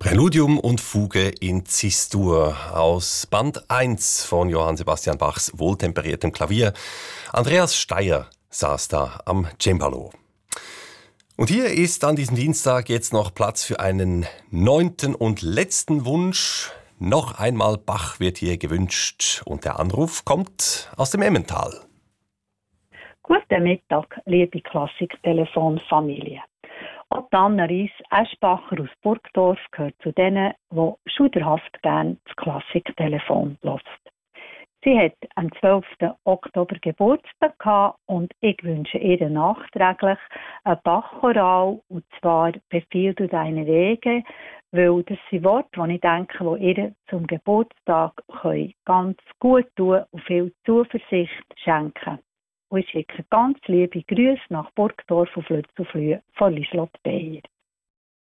Präludium und Fuge in Cis-Dur aus Band 1 von Johann Sebastian Bachs wohltemperiertem Klavier. Andreas Steyer saß da am Cembalo. Und hier ist an diesem Dienstag jetzt noch Platz für einen 9. und letzten Wunsch. Noch einmal Bach wird hier gewünscht und der Anruf kommt aus dem Emmental. Guten Mittag, liebe Klassik-Telefon-Familie. Auch Anna-Ries Eschbacher aus Burgdorf gehört zu denen, die schuderhaft gerne das Klassik-Telefon hört. Sie hat am 12. Oktober Geburtstag gehabt und ich wünsche ihr nachträglich ein Bachchoral, und zwar «Befiehl du deine Wege», weil das sind Worte, die ich denke, die ihr zum Geburtstag ganz gut tun und viel Zuversicht schenken. Und ich schicke ganz liebe Grüße nach Burgdorf auf Lützelflüh von Lieslott Beyer.